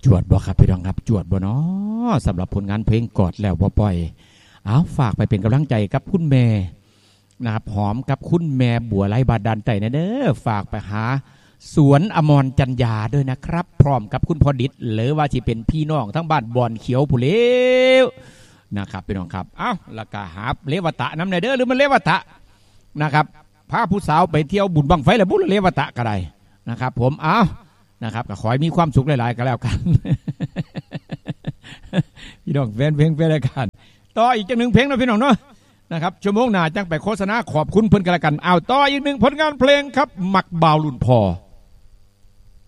จวดบ่ครับพี่น้องครับจวดบ่เนาะสำหรับผลงานเพลงกอดแล้วบ่ปล่อยเอาฝากไปเป็นกำลังใจกับคุณแม่นะครับหอมกับคุณแม่บัวไร้บาดาลใจนะเด้อฝากไปหาสวนอมรจันยาด้วยนะครับพร้อมกับคุณพอดิษฐ์หรือว่าที่เป็นพี่น้องทั้งบ้านบอนเขียวผู้เลวนะครับพี่น้องครับเอาแล้วก็หาเลวตะน้ำในเด้อหรือมันเลวตะนะครับพาผู้สาวไปเที่ยวบุญบังไฟแล้วบุญเลวตะก็ได้นะครับผมเอานะครับก็ขอให้มีความสุขหลายๆก็แล้วกัน พี่น้องแฟนเพลงแฟนรายการต่ออีกจังหนึ่งเพลงนะพี่น้องเนาะนะครับชั่วโมงหน้าจังไปโฆษณาขอบคุณเพิ่นกันละกันเอาต่ออีกหนึ่งผลงานเพลงครับมักบ่าวรุ่นพ่อ